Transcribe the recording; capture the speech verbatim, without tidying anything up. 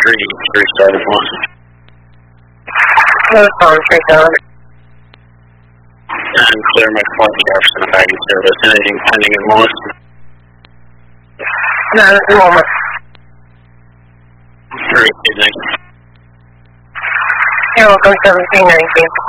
three, three seven one. No phone, three seven. And clear my phone Jefferson bagging service. Anything pending in Lewiston? Not at the moment. Very good, thank you. You're welcome, seventeen nineteen.